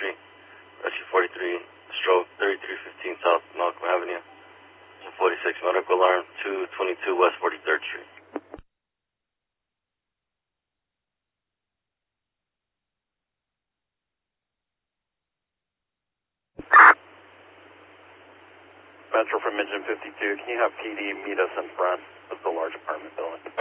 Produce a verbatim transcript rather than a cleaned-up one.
Street, Rescue forty-three, stroke thirty-three fifteen South Malcolm Avenue, forty-six, medical alarm, two twenty-two West forty-third Street. Metro from Engine fifty-two, can you have P D meet us in front of the large apartment building?